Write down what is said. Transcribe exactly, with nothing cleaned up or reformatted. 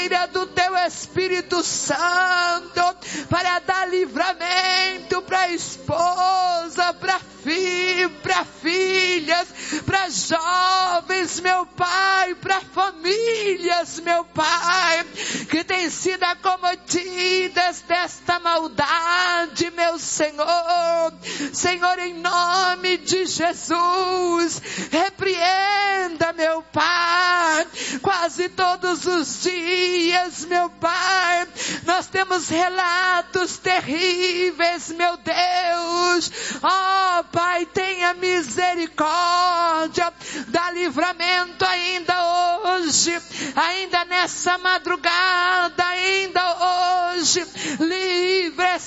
ira do teu Espírito Santo, para dar livramento para a esposa, para fi, para filhas, para jovens, meu Pai, para famílias, meu Pai, que têm sido acometidas desta maldade, meu Senhor. Senhor, em nome de Jesus, repreenda, meu Pai. Quase todos os dias, meu Pai, nós temos relatos terríveis, meu Deus. Ó, Pai, tenha misericórdia, dá livramento ainda hoje, ainda nessa madrugada, ainda hoje, livre